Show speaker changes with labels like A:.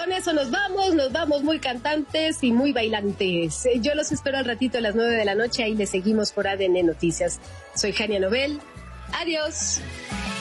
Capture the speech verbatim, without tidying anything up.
A: con eso nos vamos, nos vamos muy cantantes y muy bailantes. Yo los espero al ratito a las nueve de la noche, ahí les seguimos por A D N Noticias. Soy Jania Nobel, adiós.